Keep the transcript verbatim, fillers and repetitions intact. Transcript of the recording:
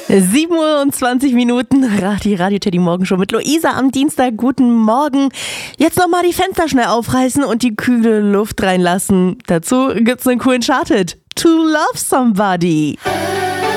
sieben Uhr und zwanzig Minuten, die Radio Teddy Morgenshow mit Luisa am Dienstag. Guten Morgen. Jetzt nochmal die Fenster schnell aufreißen und die kühle Luft reinlassen. Dazu gibt's einen coolen Chart-Hit. To Love Somebody.